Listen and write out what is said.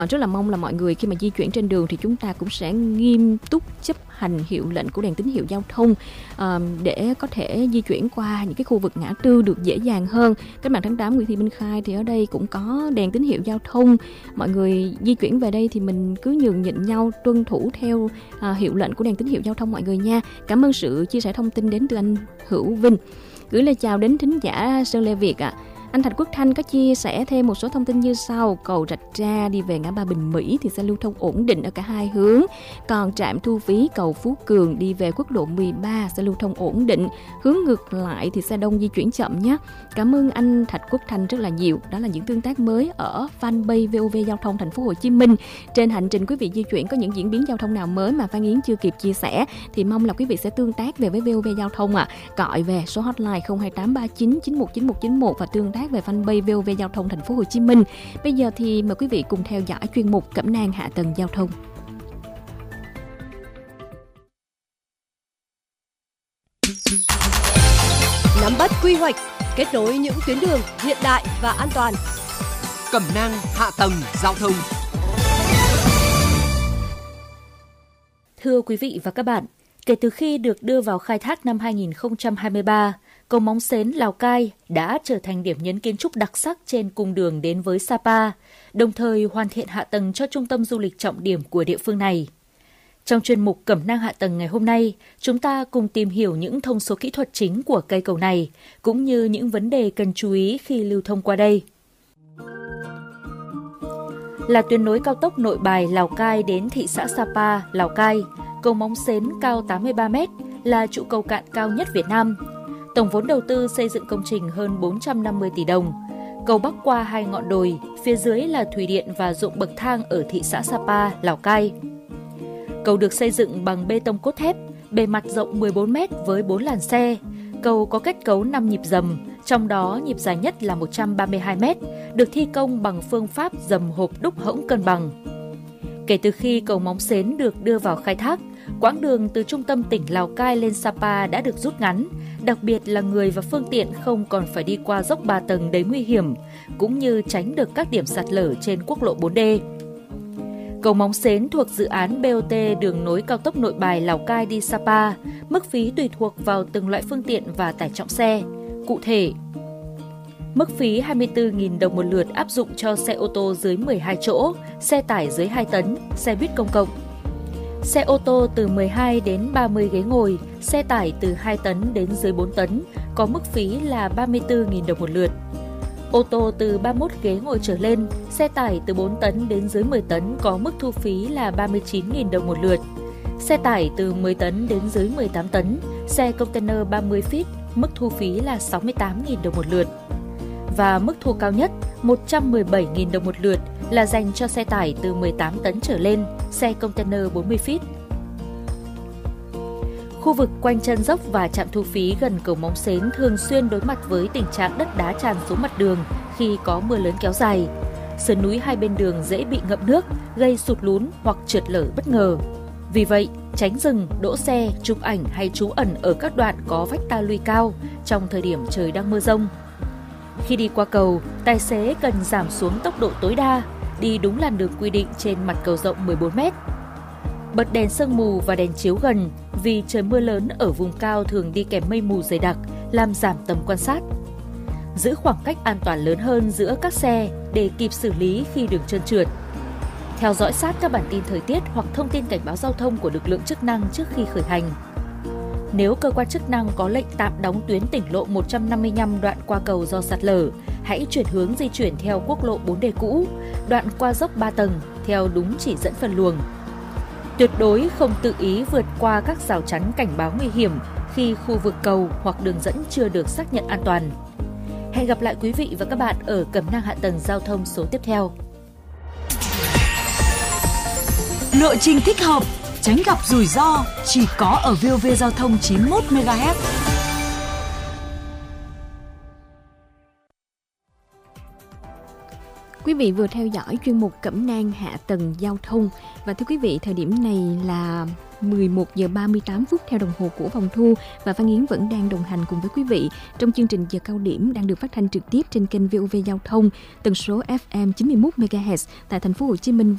Rất là mong là mọi người khi mà di chuyển trên đường thì chúng ta cũng sẽ nghiêm túc chấp hành hiệu lệnh của đèn tín hiệu giao thông để có thể di chuyển qua những cái khu vực ngã tư được dễ dàng hơn. Cách mạng tháng 8 Nguyễn Thị Minh Khai thì ở đây cũng có đèn tín hiệu giao thông. Mọi người di chuyển về đây thì mình cứ nhường nhịn nhau, tuân thủ theo hiệu lệnh của đèn tín hiệu giao thông mọi người nha. Cảm ơn sự chia sẻ thông tin đến từ anh Hữu Vinh. Gửi lời chào đến thính giả Sơn Lê Việt ạ. Anh Thạch Quốc Thanh có chia sẻ thêm một số thông tin như sau. Cầu Rạch Tra đi về ngã ba Bình Mỹ thì sẽ lưu thông ổn định ở cả hai hướng. Còn trạm thu phí cầu Phú Cường đi về quốc lộ 13 sẽ lưu thông ổn định. Hướng ngược lại thì xe đông di chuyển chậm nhé. Cảm ơn anh Thạch Quốc Thanh rất là nhiều. Đó là những tương tác mới ở fanpage VOV Giao thông Thành phố Hồ Chí Minh. Trên hành trình quý vị di chuyển có những diễn biến giao thông nào mới mà Phan Yến chưa kịp chia sẻ thì mong là quý vị sẽ tương tác về với VOV Giao thông Gọi về số hotline 02839 919191 và tương tác về fanpage VOV Giao thông Thành phố Hồ Chí Minh. Bây giờ thì mời quý vị cùng theo dõi chuyên mục Cẩm nang hạ tầng giao thông. Nắm bắt quy hoạch, kết nối những tuyến đường hiện đại và an toàn. Cẩm nang hạ tầng giao thông. Thưa quý vị và các bạn, kể từ khi được đưa vào khai thác năm 2023, cầu Móng Xến Lào Cai đã trở thành điểm nhấn kiến trúc đặc sắc trên cung đường đến với Sapa, đồng thời hoàn thiện hạ tầng cho trung tâm du lịch trọng điểm của địa phương này. Trong chuyên mục Cẩm nang hạ tầng ngày hôm nay, chúng ta cùng tìm hiểu những thông số kỹ thuật chính của cây cầu này, cũng như những vấn đề cần chú ý khi lưu thông qua đây. Là tuyến nối cao tốc Nội Bài Lào Cai đến thị xã Sapa, Lào Cai, cầu Móng Xến cao 83 m, là trụ cầu cạn cao nhất Việt Nam. Tổng vốn đầu tư xây dựng công trình hơn 450 tỷ đồng. Cầu bắc qua hai ngọn đồi, phía dưới là thủy điện và ruộng bậc thang ở thị xã Sapa, Lào Cai. Cầu được xây dựng bằng bê tông cốt thép, bề mặt rộng 14 m với 4 làn xe. Cầu có kết cấu 5 nhịp dầm, trong đó nhịp dài nhất là 132 m, được thi công bằng phương pháp dầm hộp đúc hõng cân bằng. Kể từ khi cầu Móng Xến được đưa vào khai thác, quãng đường từ trung tâm tỉnh Lào Cai lên Sapa đã được rút ngắn, đặc biệt là người và phương tiện không còn phải đi qua dốc 3 tầng đầy nguy hiểm, cũng như tránh được các điểm sạt lở trên quốc lộ 4D. Cầu Móng Xến thuộc dự án BOT đường nối cao tốc Nội Bài Lào Cai đi Sapa, mức phí tùy thuộc vào từng loại phương tiện và tải trọng xe. Cụ thể, mức phí 24.000 đồng một lượt áp dụng cho xe ô tô dưới 12 chỗ, xe tải dưới 2 tấn, xe buýt công cộng. Xe ô tô từ 12 đến 30 ghế ngồi, xe tải từ 2 tấn đến dưới 4 tấn có mức phí là 34.000 đồng một lượt. Ô tô từ 31 ghế ngồi trở lên, xe tải từ 4 tấn đến dưới 10 tấn có mức thu phí là 39.000 đồng một lượt. Xe tải từ 10 tấn đến dưới 18 tấn, xe container 30 feet, mức thu phí là 68.000 đồng một lượt. Và mức thu cao nhất 117.000 đồng một lượt là dành cho xe tải từ 18 tấn trở lên, xe container 40 feet. Khu vực quanh chân dốc và trạm thu phí gần cầu Móng Xến thường xuyên đối mặt với tình trạng đất đá tràn xuống mặt đường khi có mưa lớn kéo dài. Sườn núi hai bên đường dễ bị ngập nước, gây sụt lún hoặc trượt lở bất ngờ. Vì vậy, tránh dừng, đỗ xe, chụp ảnh hay trú ẩn ở các đoạn có vách ta luy cao trong thời điểm trời đang mưa dông. Khi đi qua cầu, tài xế cần giảm xuống tốc độ tối đa, đi đúng làn đường quy định trên mặt cầu rộng 14 m. Bật đèn sương mù và đèn chiếu gần vì trời mưa lớn ở vùng cao thường đi kèm mây mù dày đặc, làm giảm tầm quan sát. Giữ khoảng cách an toàn lớn hơn giữa các xe để kịp xử lý khi đường trơn trượt. Theo dõi sát các bản tin thời tiết hoặc thông tin cảnh báo giao thông của lực lượng chức năng trước khi khởi hành. Nếu cơ quan chức năng có lệnh tạm đóng tuyến tỉnh lộ 155 đoạn qua cầu do sạt lở, hãy chuyển hướng di chuyển theo quốc lộ 4D cũ, đoạn qua dốc 3 tầng theo đúng chỉ dẫn phân luồng. Tuyệt đối không tự ý vượt qua các rào chắn cảnh báo nguy hiểm khi khu vực cầu hoặc đường dẫn chưa được xác nhận an toàn. Hẹn gặp lại quý vị và các bạn ở Cẩm nang hạ tầng giao thông số tiếp theo. Lộ trình thích hợp, tránh gặp rủi ro chỉ có ở VOV Giao thông 91 MHz. Quý vị vừa theo dõi chuyên mục Cẩm nang hạ tầng giao thông. Và thưa quý vị, thời điểm này là 11 giờ 38 phút theo đồng hồ của Phòng Thu và Phan Yến vẫn đang đồng hành cùng với quý vị trong chương trình Giờ Cao Điểm đang được phát thanh trực tiếp trên kênh VOV Giao thông tần số FM 91 MHz tại thành phố Hồ Chí Minh